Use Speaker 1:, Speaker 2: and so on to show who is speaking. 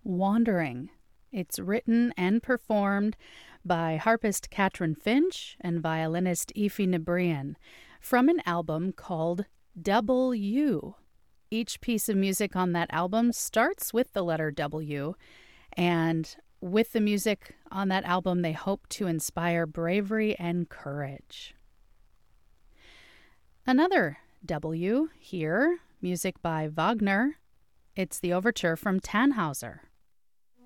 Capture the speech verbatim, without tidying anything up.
Speaker 1: Wandering. It's written and performed by harpist Katrin Finch and violinist Aoife Nebrian from an album called Double U. Each piece of music on that album starts with the letter W, and with the music on that album, they hope to inspire bravery and courage. Another W here, music by Wagner. It's the overture from Tannhauser.